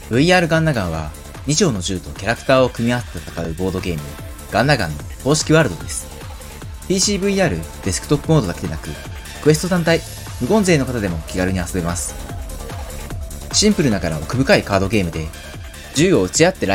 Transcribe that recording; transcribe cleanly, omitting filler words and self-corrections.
VR ガンナガンは2丁の銃とキャラクターを組み合わせて戦うボードゲームガンナガンの公式ワールドです。PCVR デスクトップモードだけでなく、クエスト単体、無言勢の方でも気軽に遊べます。シンプルながら奥深いカードゲームで、銃を撃ち合って